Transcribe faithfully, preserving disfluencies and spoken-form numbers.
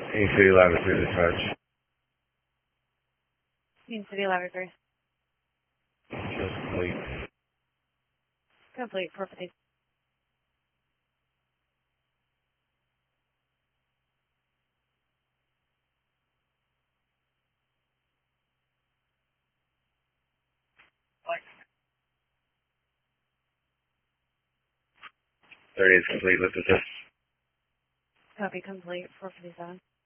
Queen City Laboratory dispatch. Queen City Laboratory. Just complete. Complete. four fifty. thirty is complete. Lift assist. Copy. Complete. four fifty-seven.